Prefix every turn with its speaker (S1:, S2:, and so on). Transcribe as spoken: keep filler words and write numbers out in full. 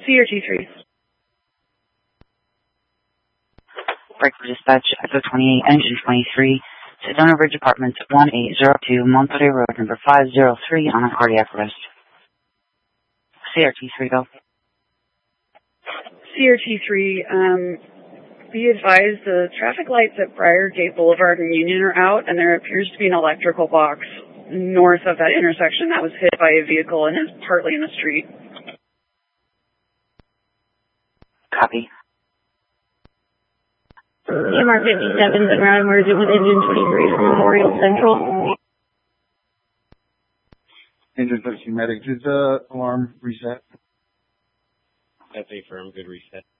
S1: C R T three.
S2: Break for dispatch, Echo twenty-eight, engine twenty-three, Sedona Ridge Apartments, one eight zero two, Monterey Road, number five zero three, on a cardiac arrest. C R T three, go.
S1: C R T three, um, be advised the traffic lights at Briargate Boulevard and Union are out, and there appears to be an electrical box north of that intersection that was hit by a vehicle and is partly in the street.
S2: Copy.
S3: M R fifty-seven, the ground emergent with engine twenty-three from Memorial Central.
S4: Engine thirteen medic, did the alarm reset?
S5: That's a firm, good reset.